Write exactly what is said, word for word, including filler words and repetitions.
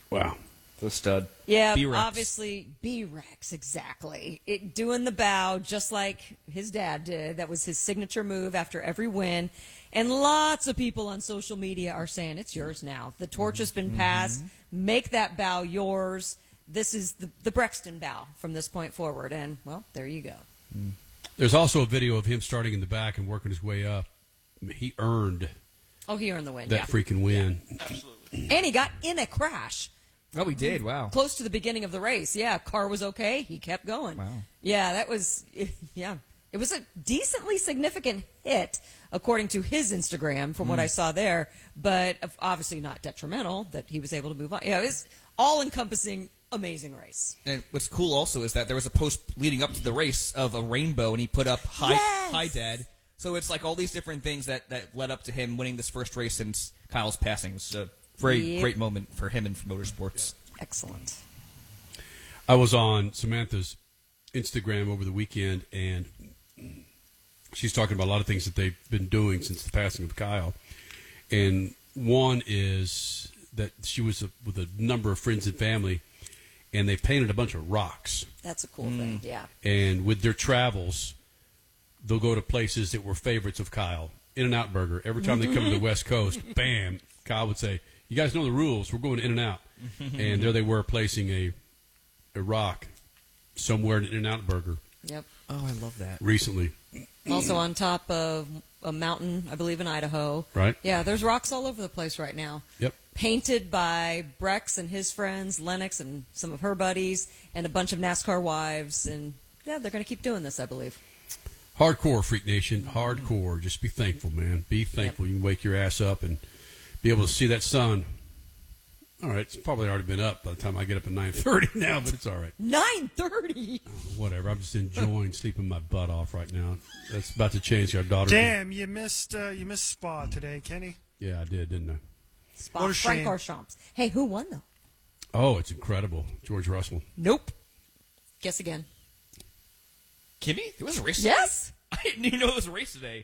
Wow. The stud. Yeah, B-Rex. obviously, B-Rex, exactly. It, doing the bow just like his dad did. That was his signature move after every win. And lots of people on social media are saying, it's yours now. The torch has been passed. Mm-hmm. Make that bow yours. This is the, the Brexton bow from this point forward. And, well, there you go. Mm. There's also a video of him starting in the back and working his way up. I mean, he earned Oh, he earned the win, that yeah. freaking win. Yeah, absolutely. And he got in a crash. Oh, he did. Wow. Close to the beginning of the race. Yeah, car was okay. He kept going. Wow. Yeah, that was, yeah. It was a decently significant hit, according to his Instagram, from mm. what I saw there, but obviously not detrimental that he was able to move on. Yeah, it was all-encompassing, amazing race. And what's cool also is that there was a post leading up to the race of a rainbow, and he put up "Hi, yes! hi, Dad." So it's like all these different things that, that led up to him winning this first race since Kyle's passing. It was a very yep. great moment for him and for motorsports. Excellent. I was on Samantha's Instagram over the weekend, and she's talking about a lot of things that they've been doing since the passing of Kyle. And one is that she was a, with a number of friends and family, and they painted a bunch of rocks. That's a cool mm. thing, yeah. And with their travels, they'll go to places that were favorites of Kyle. In-N-Out Burger. Every time they come to the West Coast, bam, Kyle would say, you guys know the rules. We're going to In-N-Out. And there they were placing a a rock somewhere in In-N-Out Burger. Yep. Oh, I love that. Recently. Also on top of a mountain, I believe in Idaho. Right. Yeah, there's rocks all over the place right now. Yep. Painted by Brex and his friends, Lennox and some of her buddies, and a bunch of NASCAR wives. And, yeah, they're going to keep doing this, I believe. Hardcore, Freak Nation. Hardcore. Just be thankful, man. Be thankful. Yep. You can wake your ass up and be able to see that sun. All right, it's probably already been up by the time I get up at nine thirty now, but it's all right. nine thirty? Oh, whatever. I'm just enjoying sleeping my butt off right now. That's about to change. Our daughter. Damn, you missed uh, you missed Spa today, Kenny. Yeah, I did, didn't I? Spa. What a Frank shame. Archamps. Hey, who won, though? Oh, it's incredible. George Russell. Nope. Guess again. Kimmy? There was a race Yes. today? I didn't even know it was a race today.